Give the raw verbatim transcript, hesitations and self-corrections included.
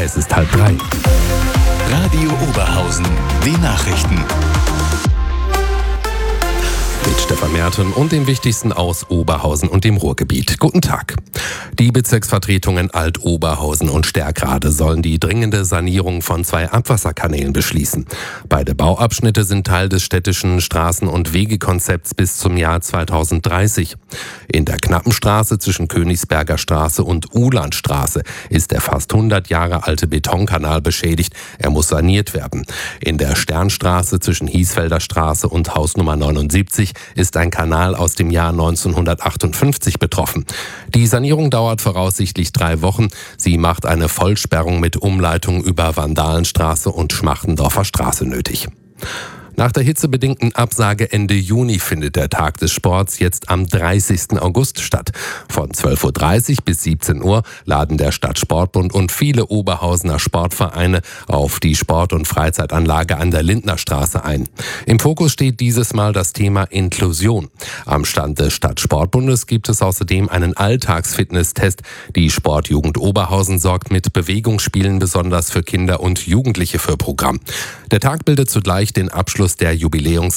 Es ist halb drei. Radio Oberhausen, die Nachrichten. Mit Stefan Merten und dem Wichtigsten aus Oberhausen und dem Ruhrgebiet. Guten Tag. Die Bezirksvertretungen Alt-Oberhausen und Stärkrade sollen die dringende Sanierung von zwei Abwasserkanälen beschließen. Beide Bauabschnitte sind Teil des städtischen Straßen- und Wegekonzepts bis zum Jahr zweitausenddreißig. In der Knappenstraße zwischen Königsberger Straße und Uhlandstraße ist der fast hundert Jahre alte Betonkanal beschädigt. Er muss saniert werden. In der Sternstraße zwischen Hiesfelder Straße und Hausnummer neunundsiebzig ist ein Kanal aus dem Jahr neunzehnhundertachtundfünfzig betroffen. Die Sanierung dauert voraussichtlich drei Wochen. Sie macht eine Vollsperrung mit Umleitung über Vandalenstraße und Schmachtendorfer Straße nötig. Nach der hitzebedingten Absage Ende Juni findet der Tag des Sports jetzt am dreißigsten August statt. Von zwölf Uhr dreißig bis siebzehn Uhr laden der Stadtsportbund und viele Oberhausener Sportvereine auf die Sport- und Freizeitanlage an der Lindnerstraße ein. Im Fokus steht dieses Mal das Thema Inklusion. Am Stand des Stadtsportbundes gibt es außerdem einen Alltagsfitnesstest. Die Sportjugend Oberhausen sorgt mit Bewegungsspielen besonders für Kinder und Jugendliche für Programm. Der Tag bildet zugleich den Abschluss der Jubiläums